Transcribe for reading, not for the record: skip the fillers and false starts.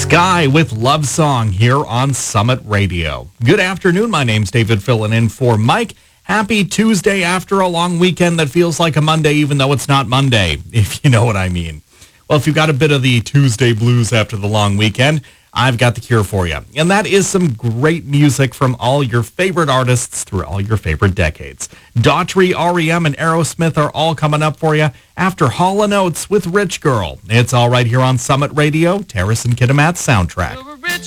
Sky with Love Song here on Summit Radio. Good afternoon. My name's David, filling in for Mike. Happy Tuesday after a long weekend that feels like a Monday, even though it's not Monday, if you know what I mean. Well, if you've got a bit of the Tuesday blues after the long weekend, I've got the cure for you. And that is some great music from all your favorite artists through all your favorite decades. Daughtry, REM, and Aerosmith are all coming up for you after Hall & Oates with Rich Girl. It's all right here on Summit Radio, Terrace and Kitimat Soundtrack.